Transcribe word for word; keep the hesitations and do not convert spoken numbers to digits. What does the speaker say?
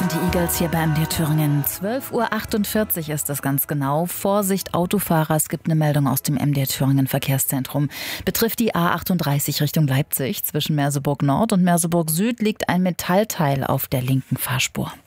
sind die Eagles hier bei M D R Thüringen. zwölf Uhr achtundvierzig ist es ganz genau. Vorsicht Autofahrer, es gibt eine Meldung aus dem M D R Thüringen Verkehrszentrum. Betrifft die A achtunddreißig Richtung Leipzig. Zwischen Merseburg Nord und Merseburg Süd liegt ein Metallteil auf der linken Fahrspur.